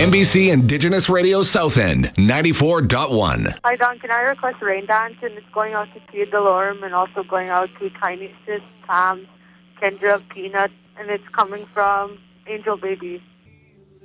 NBC Indigenous Radio South End, 94.1. Hi, Don. Can I request Rain Dance? And it's going out to Tia Delorme and also going out to Tiny Sis, Pam, Kendra, Peanut, and it's coming from Angel Baby.